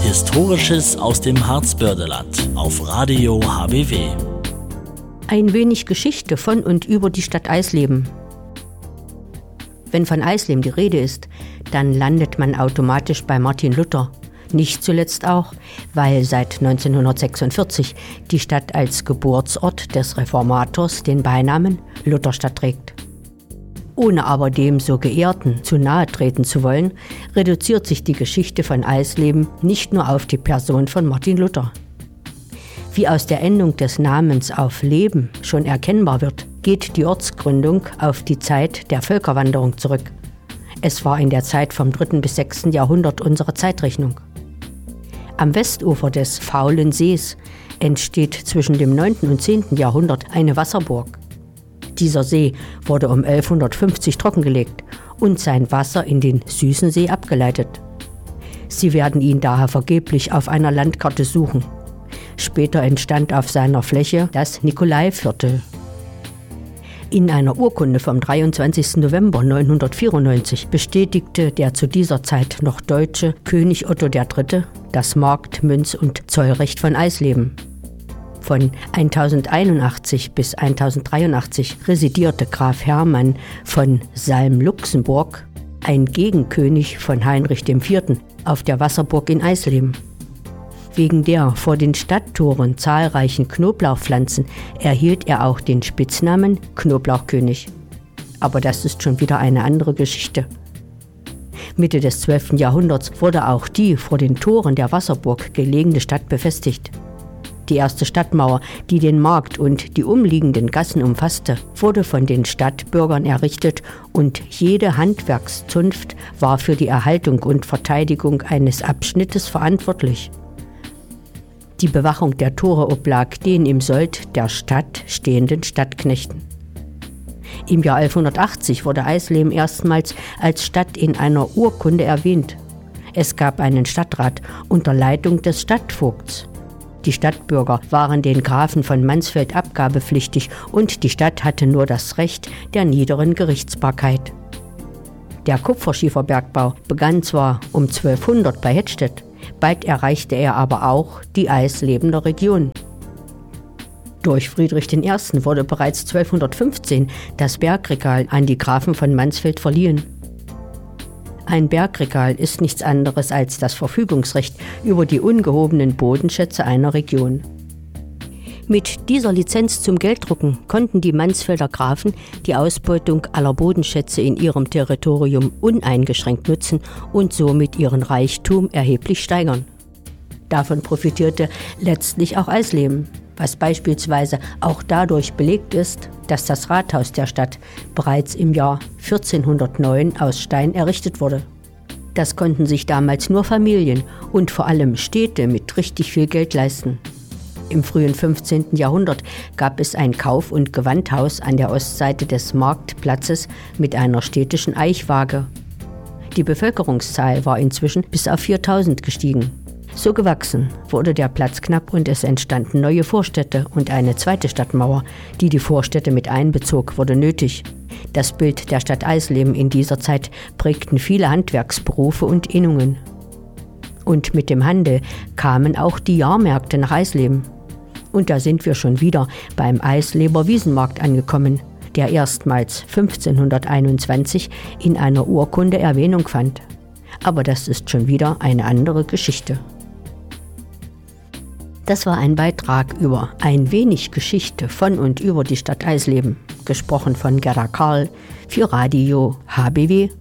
Historisches aus dem Harzbördeland auf Radio HBW. Ein wenig Geschichte von und über die Stadt Eisleben. Wenn von Eisleben die Rede ist, dann landet man automatisch bei Martin Luther. Nicht zuletzt auch, weil seit 1946 die Stadt als Geburtsort des Reformators den Beinamen Lutherstadt trägt. Ohne aber dem so Geehrten zu nahe treten zu wollen, reduziert sich die Geschichte von Eisleben nicht nur auf die Person von Martin Luther. Wie aus der Endung des Namens auf Leben schon erkennbar wird, geht die Ortsgründung auf die Zeit der Völkerwanderung zurück. Es war in der Zeit vom 3. bis 6. Jahrhundert unserer Zeitrechnung. Am Westufer des Faulen Sees entsteht zwischen dem 9. und 10. Jahrhundert eine Wasserburg. Dieser See wurde um 1150 trockengelegt und sein Wasser in den Süßen See abgeleitet. Sie werden ihn daher vergeblich auf einer Landkarte suchen. Später entstand auf seiner Fläche das Nikolaiviertel. In einer Urkunde vom 23. November 994 bestätigte der zu dieser Zeit noch deutsche König Otto III. Das Markt-, Münz- und Zollrecht von Eisleben. Von 1081 bis 1083 residierte Graf Hermann von Salm-Luxemburg, ein Gegenkönig von Heinrich IV., auf der Wasserburg in Eisleben. Wegen der vor den Stadttoren zahlreichen Knoblauchpflanzen erhielt er auch den Spitznamen Knoblauchkönig. Aber das ist schon wieder eine andere Geschichte. Mitte des 12. Jahrhunderts wurde auch die vor den Toren der Wasserburg gelegene Stadt befestigt. Die erste Stadtmauer, die den Markt und die umliegenden Gassen umfasste, wurde von den Stadtbürgern errichtet und jede Handwerkszunft war für die Erhaltung und Verteidigung eines Abschnittes verantwortlich. Die Bewachung der Tore oblag den im Sold der Stadt stehenden Stadtknechten. Im Jahr 1180 wurde Eisleben erstmals als Stadt in einer Urkunde erwähnt. Es gab einen Stadtrat unter Leitung des Stadtvogts. Die Stadtbürger waren den Grafen von Mansfeld abgabepflichtig und die Stadt hatte nur das Recht der niederen Gerichtsbarkeit. Der Kupferschieferbergbau begann zwar um 1200 bei Hettstedt, bald erreichte er aber auch die Eislebener Region. Durch Friedrich I. wurde bereits 1215 das Bergregal an die Grafen von Mansfeld verliehen. Ein Bergregal ist nichts anderes als das Verfügungsrecht über die ungehobenen Bodenschätze einer Region. Mit dieser Lizenz zum Gelddrucken konnten die Mansfelder Grafen die Ausbeutung aller Bodenschätze in ihrem Territorium uneingeschränkt nutzen und somit ihren Reichtum erheblich steigern. Davon profitierte letztlich auch Eisleben, was beispielsweise auch dadurch belegt ist, dass das Rathaus der Stadt bereits im Jahr 1409 aus Stein errichtet wurde. Das konnten sich damals nur Familien und vor allem Städte mit richtig viel Geld leisten. Im frühen 15. Jahrhundert gab es ein Kauf- und Gewandhaus an der Ostseite des Marktplatzes mit einer städtischen Eichwaage. Die Bevölkerungszahl war inzwischen bis auf 4000 gestiegen. So gewachsen wurde der Platz knapp und es entstanden neue Vorstädte und eine zweite Stadtmauer, die die Vorstädte mit einbezog, wurde nötig. Das Bild der Stadt Eisleben in dieser Zeit prägten viele Handwerksberufe und Innungen. Und mit dem Handel kamen auch die Jahrmärkte nach Eisleben. Und da sind wir schon wieder beim Eisleber Wiesenmarkt angekommen, der erstmals 1521 in einer Urkunde Erwähnung fand. Aber das ist schon wieder eine andere Geschichte. Das war ein Beitrag über ein wenig Geschichte von und über die Stadt Eisleben, gesprochen von Gerda Karl für Radio HBW